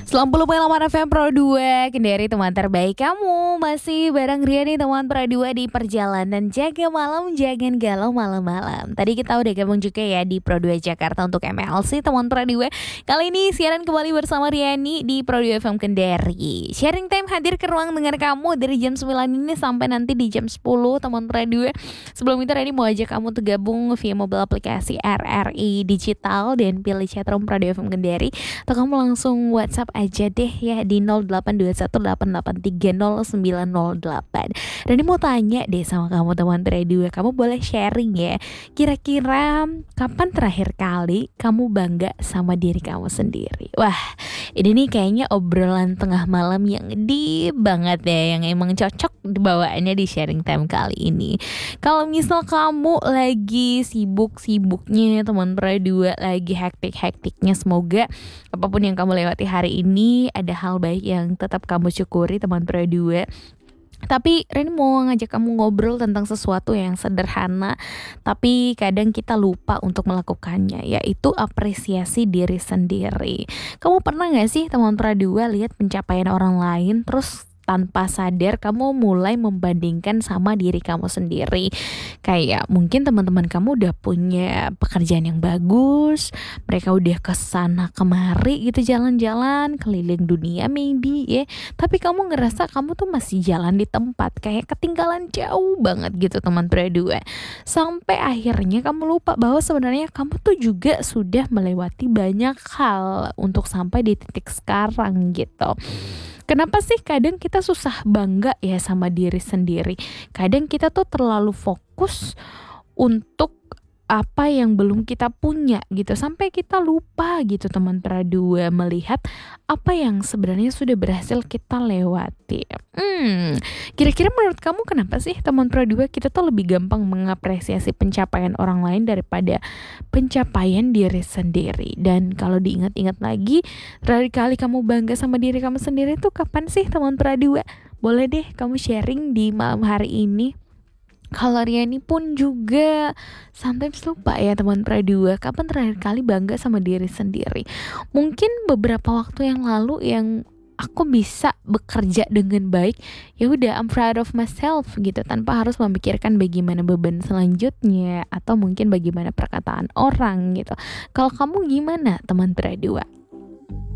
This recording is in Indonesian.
98 FM Pro 2 Kendari teman terbaik kamu. Masih bareng Riani teman Pro 2 di perjalanan jaga malam. Jangan galau malam-malam. Tadi kita udah gabung juga ya di Pro 2 Jakarta untuk MLC teman Pro 2. Kali ini siaran kembali bersama Riani di Pro 2 FM Kendari. Sharing time hadir ke ruang dengar kamu dari jam 9 ini sampai nanti di jam 10 teman Pro 2. Sebelum itu Riani mau ajak kamu tuh gabung via mobile aplikasi RRI Digital dan pilih chatroom Pro 2 FM Kendari. Atau kamu langsung WhatsApp aja deh ya di 082188300908. Dan ini mau tanya deh sama kamu teman radio, kamu boleh sharing ya. Kira-kira kapan terakhir kali kamu bangga sama diri kamu sendiri? Wah, ini nih kayaknya obrolan tengah malam yang deep banget ya, yang emang cocok dibawaannya di sharing time kali ini. Kalau misal kamu lagi sibuk-sibuknya teman radio, lagi hektik-hektiknya, semoga apapun yang kamu lewati hari ini ada hal baik yang tetap kamu syukuri teman Pro 2. Tapi Reni mau ngajak kamu ngobrol tentang sesuatu yang sederhana tapi kadang kita lupa untuk melakukannya, yaitu apresiasi diri sendiri. Kamu pernah gak sih teman Pro 2 lihat pencapaian orang lain terus tanpa sadar kamu mulai membandingkan sama diri kamu sendiri? Kayak mungkin teman-teman kamu udah punya pekerjaan yang bagus, mereka udah kesana kemari gitu, jalan-jalan keliling dunia maybe ya, tapi kamu ngerasa kamu tuh masih jalan di tempat, kayak ketinggalan jauh banget gitu teman Pro 2. Sampai akhirnya kamu lupa bahwa sebenarnya kamu tuh juga sudah melewati banyak hal untuk sampai di titik sekarang gitu. Kenapa sih kadang kita susah bangga ya sama diri sendiri? Kadang kita tuh terlalu fokus untuk apa yang belum kita punya gitu, sampai kita lupa gitu teman Pro 2 melihat apa yang sebenarnya sudah berhasil kita lewati. Kira-kira menurut kamu kenapa sih teman Pro 2 kita tuh lebih gampang mengapresiasi pencapaian orang lain daripada pencapaian diri sendiri? Dan kalau diingat-ingat lagi, terakhir kali kamu bangga sama diri kamu sendiri tuh kapan sih teman Pro 2? Boleh deh kamu sharing di malam hari ini. Kalau Riani pun juga sometimes lupa ya teman Pro 2, kapan terakhir kali bangga sama diri sendiri. Mungkin beberapa waktu yang lalu yang aku bisa bekerja dengan baik, ya udah I'm proud of myself gitu, tanpa harus memikirkan bagaimana beban selanjutnya atau mungkin bagaimana perkataan orang gitu. Kalau kamu gimana teman Pro 2?